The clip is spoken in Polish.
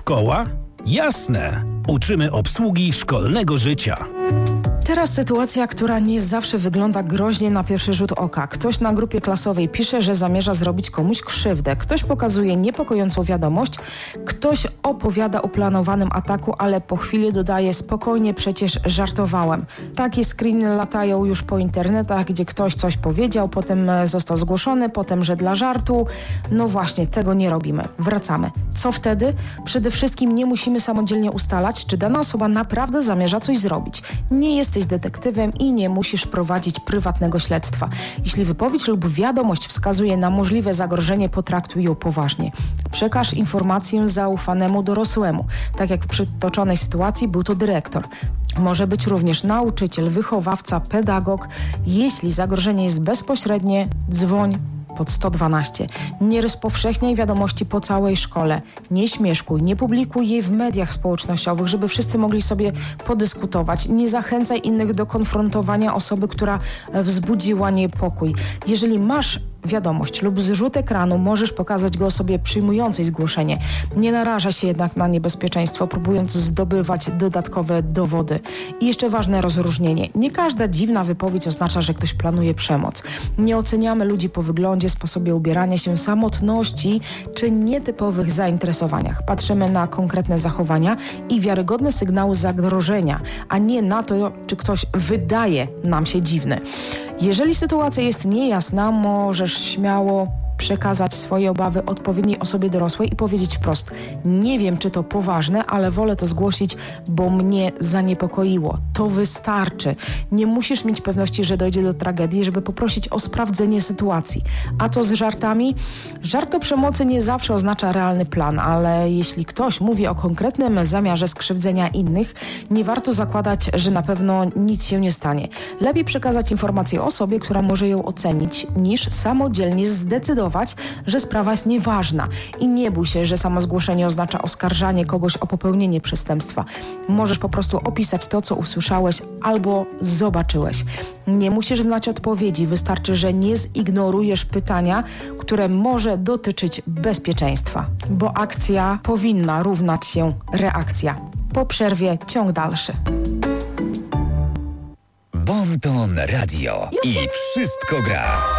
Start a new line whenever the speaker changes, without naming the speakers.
Szkoła? Jasne. Uczymy obsługi szkolnego życia.
Teraz sytuacja, która nie zawsze wygląda groźnie na pierwszy rzut oka. Ktoś na grupie klasowej pisze, że zamierza zrobić komuś krzywdę. Ktoś pokazuje niepokojącą wiadomość. Ktoś opowiada o planowanym ataku, ale po chwili dodaje: spokojnie, przecież żartowałem. Takie screeny latają już po internetach, gdzie ktoś coś powiedział, potem został zgłoszony, potem, że dla żartu. No właśnie, tego nie robimy. Wracamy. Co wtedy? Przede wszystkim nie musimy samodzielnie ustalać, czy dana osoba naprawdę zamierza coś zrobić. Nie jesteś detektywem i nie musisz prowadzić prywatnego śledztwa. Jeśli wypowiedź lub wiadomość wskazuje na możliwe zagrożenie, potraktuj ją poważnie. Przekaż informację zaufanemu dorosłemu. Tak jak w przytoczonej sytuacji był to dyrektor. Może być również nauczyciel, wychowawca, pedagog. Jeśli zagrożenie jest bezpośrednie, dzwoń pod 112. Nie rozpowszechniaj wiadomości po całej szkole. Nie śmieszkuj, nie publikuj jej w mediach społecznościowych, żeby wszyscy mogli sobie podyskutować. Nie zachęcaj innych do konfrontowania osoby, która wzbudziła niepokój. Jeżeli masz wiadomość lub zrzut ekranu, możesz pokazać go osobie przyjmującej zgłoszenie. Nie naraża się jednak na niebezpieczeństwo, próbując zdobywać dodatkowe dowody. I jeszcze ważne rozróżnienie. Nie każda dziwna wypowiedź oznacza, że ktoś planuje przemoc. Nie oceniamy ludzi po wyglądzie, sposobie ubierania się, samotności czy nietypowych zainteresowaniach. Patrzymy na konkretne zachowania i wiarygodne sygnały zagrożenia, a nie na to, czy ktoś wydaje nam się dziwny. Jeżeli sytuacja jest niejasna, możesz śmiało przekazać swoje obawy odpowiedniej osobie dorosłej i powiedzieć wprost: nie wiem, czy to poważne, ale wolę to zgłosić, bo mnie zaniepokoiło. To wystarczy. Nie musisz mieć pewności, że dojdzie do tragedii, żeby poprosić o sprawdzenie sytuacji. A co z żartami? Żart o przemocy nie zawsze oznacza realny plan, ale jeśli ktoś mówi o konkretnym zamiarze skrzywdzenia innych, nie warto zakładać, że na pewno nic się nie stanie. Lepiej przekazać informację osobie, która może ją ocenić, niż samodzielnie zdecydować, że sprawa jest nieważna. I nie bój się, że samo zgłoszenie oznacza oskarżanie kogoś o popełnienie przestępstwa. Możesz po prostu opisać to, co usłyszałeś albo zobaczyłeś. Nie musisz znać odpowiedzi, wystarczy, że nie zignorujesz pytania, które może dotyczyć bezpieczeństwa. Bo akcja powinna równać się reakcja. Po przerwie ciąg dalszy.
Bon Ton Radio i wszystko gra.